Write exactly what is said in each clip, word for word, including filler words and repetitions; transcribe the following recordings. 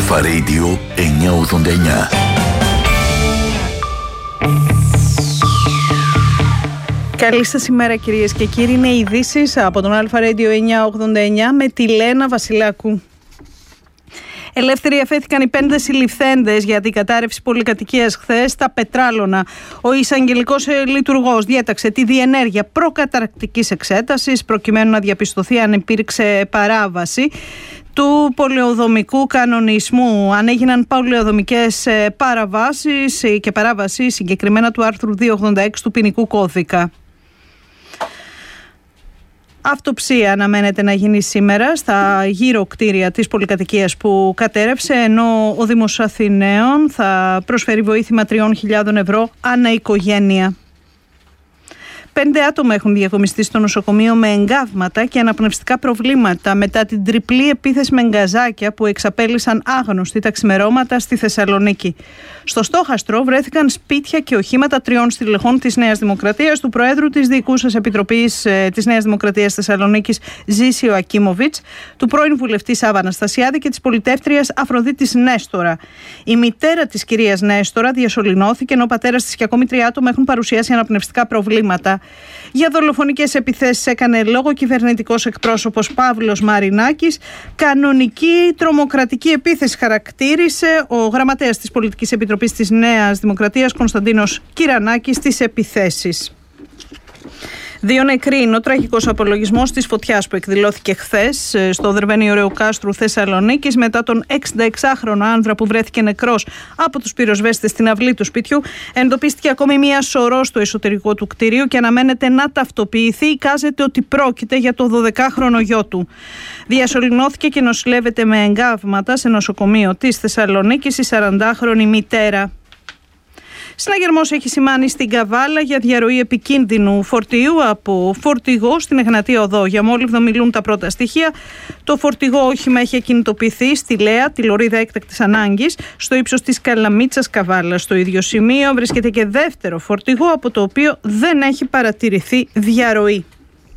Αλφα Radio εννιακόσια ογδόντα εννιά. Καλή σας ημέρα κυρίες και κύριοι, είναι οι ειδήσεις από τον Αλφα Radio εννιακόσια ογδόντα εννιά με τη Λένα Βασιλάκου. Ελεύθεροι αφέθηκαν οι πέντε συλληφθέντες για την κατάρρευση πολυκατοικίας χθες στα Πετράλωνα. Ο εισαγγελικός λειτουργός διέταξε τη διενέργεια προκαταρκτικής εξέτασης προκειμένου να διαπιστωθεί αν υπήρξε παράβαση του πολεοδομικού κανονισμού. Αν έγιναν πολεοδομικές παραβάσεις και παράβαση συγκεκριμένα του άρθρου διακόσια ογδόντα έξι του ποινικού κώδικα. Αυτοψία αναμένεται να γίνει σήμερα στα γύρω κτίρια της πολυκατοικίας που κατέρευσε, ενώ ο Δήμος Αθηναίων θα προσφέρει βοήθημα τριών χιλιάδων ευρώ ανά οικογένεια. Πέντε άτομα έχουν διακομιστεί στο νοσοκομείο με εγκάβματα και αναπνευστικά προβλήματα μετά την τριπλή επίθεση με γκαζάκια που εξαπέλυσαν άγνωστοι τα ξημερώματα στη Θεσσαλονίκη. Στο στόχαστρο βρέθηκαν σπίτια και οχήματα τριών στελεχών της Νέας Δημοκρατίας, του Προέδρου της Διοικούσας Επιτροπής ε, της Νέας Δημοκρατίας Θεσσαλονίκης Ζήσιο Ακίμοβιτς, του πρώην βουλευτή Σάβα Αναστασιάδη και της πολιτεύτριας Αφροδίτης Νέστορα. Η μητέρα της κυρίας Νέστορα διασωληνώθηκε, ενώ ο πατέρας της και ακόμη τρία άτομα έχουν παρουσιάσει αναπνευστικά προβλήματα. Για δολοφονικές επιθέσεις έκανε λόγο κυβερνητικός εκπρόσωπος Παύλος Μαρινάκης. Κανονική τρομοκρατική επίθεση χαρακτήρισε ο γραμματέας της Πολιτικής Επιτροπής της Νέας Δημοκρατίας Κωνσταντίνος Κυρανάκης στις επιθέσεις. Δύο νεκροί είναι ο τραγικός απολογισμός της φωτιάς που εκδηλώθηκε χθες στο Δερβένιο Ρεοκάστρου Θεσσαλονίκης μετά τον εξηνταεξάχρονο άνδρα που βρέθηκε νεκρός από τους πυροσβέστες στην αυλή του σπιτιού. Εντοπίστηκε ακόμη μία σωρό στο εσωτερικό του κτηρίου και αναμένεται να ταυτοποιηθεί. Εικάζεται ότι πρόκειται για το δωδεκάχρονο γιο του. Διασωληνώθηκε και νοσηλεύεται με εγκάβματα σε νοσοκομείο της Θεσσαλονίκης η σαραντάχρονη μητέρα. Συναγερμός έχει σημάνει στην Καβάλα για διαρροή επικίνδυνου φορτίου από φορτηγό στην Εγνατία Οδό. Για μόλιβδο μιλούν τα πρώτα στοιχεία. Το φορτηγό όχημα έχει ακινητοποιηθεί στη Λέα, τη λωρίδα έκτακτης ανάγκης, στο ύψος της Καλαμίτσας Καβάλα. Στο ίδιο σημείο βρίσκεται και δεύτερο φορτηγό, από το οποίο δεν έχει παρατηρηθεί διαρροή.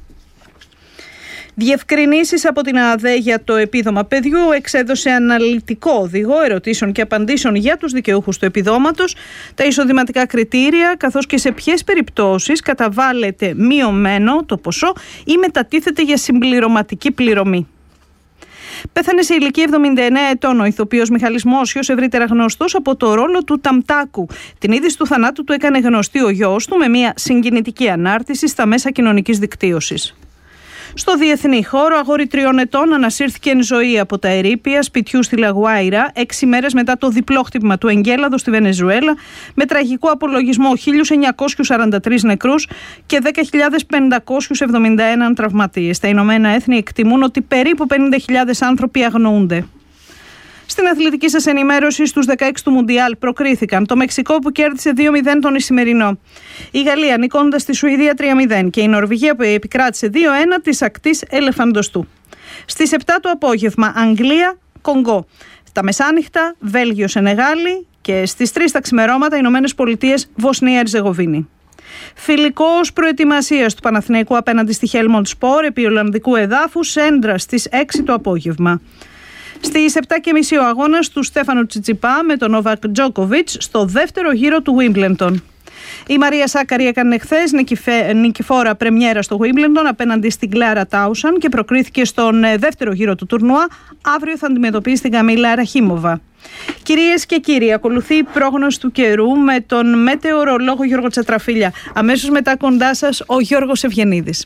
Διευκρινήσεις από την ΑΔΕ για το επίδομα παιδιού. Εξέδωσε αναλυτικό οδηγό ερωτήσεων και απαντήσεων για τους δικαιούχους του επιδόματος, τα εισοδηματικά κριτήρια, καθώς και σε ποιες περιπτώσεις καταβάλλεται μειωμένο το ποσό ή μετατίθεται για συμπληρωματική πληρωμή. Πέθανε σε ηλικία εβδομήντα εννέα ετών ο ηθοποιός Μιχάλης Μόσιος, ευρύτερα γνωστός από το ρόλο του Ταμτάκου. Την είδηση του θανάτου του έκανε γνωστή ο γιος του με μια συγκινητική ανάρτηση στα μέσα κοινωνικής δικτύωσης. Στο διεθνή χώρο, αγόρι τριών ετών ανασύρθηκε εν ζωή από τα ερείπια σπιτιού στη Λαγουάιρα, έξι μέρες μετά το διπλό χτύπημα του εγκέλαδου στη Βενεζουέλα, με τραγικό απολογισμό χίλιους εννιακόσιους σαράντα τρεις νεκρούς και δέκα χιλιάδες πεντακόσιους εβδομήντα ένα τραυματίες. Τα Ηνωμένα Έθνη εκτιμούν ότι περίπου πενήντα χιλιάδες άνθρωποι αγνοούνται. Στην αθλητική σας ενημέρωση, στους δεκαέξι του Μουντιάλ προκρίθηκαν το Μεξικό που κέρδισε δύο μηδέν τον Ισημερινό, η Γαλλία νικώντας τη Σουηδία τρία μηδέν και η Νορβηγία που επικράτησε δύο ένα της ακτής Ελεφαντοστού. Στις επτά το απόγευμα Αγγλία-Κονγκό, τα μεσάνυχτα Βέλγιο-Σενεγάλη και στις τρεις τα ξημερώματα Ηνωμένες Πολιτείες Βοσνία-Ερζεγοβίνη. Φιλικός προετοιμασίας του Παναθηναϊκού απέναντι στη Χέλμοντ Σπορ επί Ολλανδικού εδάφους, έντρα στις έξι το απόγευμα. Στις επτά και μισή ο αγώνας του Στέφανου Τσιτσιπά με τον Νόβακ Τζόκοβιτς στο δεύτερο γύρο του Wimbledon. Η Μαρία Σάκαρη έκανε χθες νικηφόρα πρεμιέρα στο Wimbledon απέναντι στην Κλάρα Τάουσαν και προκρίθηκε στον δεύτερο γύρο του τουρνουά. Αύριο θα αντιμετωπίσει την Καμίλα Ραχίμοβα. Κυρίες και κύριοι, ακολουθεί η πρόγνωση του καιρού με τον μετεωρολόγο Γιώργο Τσατραφίλια. Αμέσως μετά κοντά σας ο Γιώργος Ευγενίδης.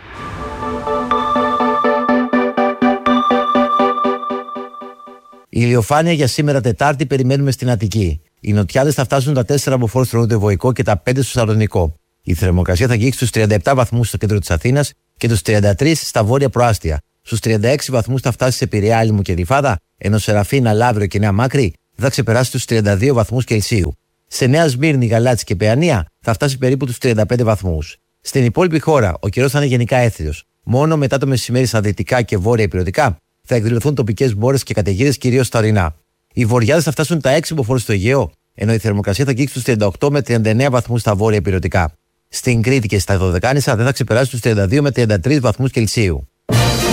Η ηλιοφάνεια για σήμερα Τετάρτη περιμένουμε στην Αττική. Οι νοτιάδες θα φτάσουν τα τέσσερα από φόρ στο νοτιοβοϊκό και τα πέντε στο Σαλονικό. Η θερμοκρασία θα αγγίξει στους τριάντα επτά βαθμούς στο κέντρο της Αθήνας και τους τριάντα τρεις στα βόρεια προάστια. Στους τριάντα έξι βαθμούς θα φτάσει σε Πειραιά, Άλυμο και Γλυφάδα, ενώ Σεραφείνα, Λαύριο και Νέα Μάκρη θα ξεπεράσει τους τριάντα δύο βαθμούς Κελσίου. Σε Νέα Σμύρνη, Γαλάτσι και Παιανία θα φτάσει περίπου τους τριάντα πέντε βαθμούς. Στην υπόλοιπη χώρα ο καιρός θα είναι γενικά έθριος. Μόνο μετά το μεσημέρι στα δυτικά και βόρεια ηπειρωτικά θα εκδηλωθούν τοπικές μπόρες και καταιγίδες, κυρίως στα ορεινά. Οι βορειάδες θα φτάσουν τα έξι μποφόρ στο Αιγαίο, ενώ η θερμοκρασία θα αγγίξει τους τριάντα οκτώ με τριάντα εννέα βαθμούς στα βόρεια ηπειρωτικά. Στην Κρήτη και στα Δωδεκάνησα δεν θα ξεπεράσει τους τριάντα δύο με τριάντα τρεις βαθμούς Κελσίου.